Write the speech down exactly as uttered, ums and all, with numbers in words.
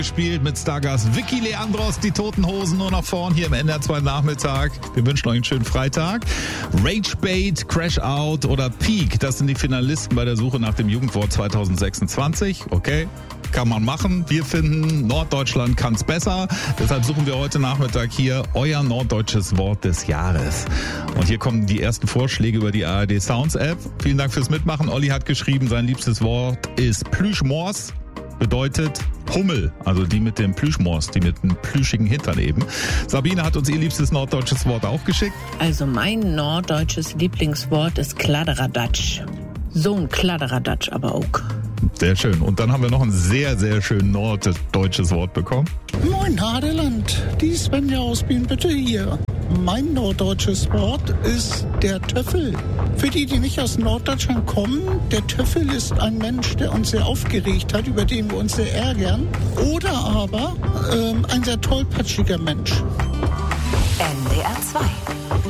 Gespielt mit Stargast Vicky Leandros, die Toten Hosen nur nach vorn hier im N R zwei Nachmittag. Wir wünschen euch einen schönen Freitag. Ragebait, Crash Out oder Peak, das sind die Finalisten bei der Suche nach dem Jugendwort zwanzig sechsundzwanzig. Okay, kann man machen. Wir finden, Norddeutschland kann's besser. Deshalb suchen wir heute Nachmittag hier euer norddeutsches Wort des Jahres. Und hier kommen die ersten Vorschläge über die A R D Sounds App. Vielen Dank fürs Mitmachen. Olli hat geschrieben, sein liebstes Wort ist Plüschmors. Bedeutet Hummel, also die mit dem Plüschmors, die mit dem plüschigen Hintern eben. Sabine hat uns ihr liebstes norddeutsches Wort auch geschickt. Also mein norddeutsches Lieblingswort ist Kladderadatsch. So ein Kladderadatsch aber auch. Sehr schön. Und dann haben wir noch ein sehr, sehr schön norddeutsches Wort bekommen. Moin Hadeland, die Svenja aus Bienenbüttel hier. Mein norddeutsches Wort ist der Töffel. Für die, die nicht aus Norddeutschland kommen, der Töffel ist ein Mensch, der uns sehr aufgeregt hat, über den wir uns sehr ärgern. Oder aber ähm, ein sehr tollpatschiger Mensch. N D R zwei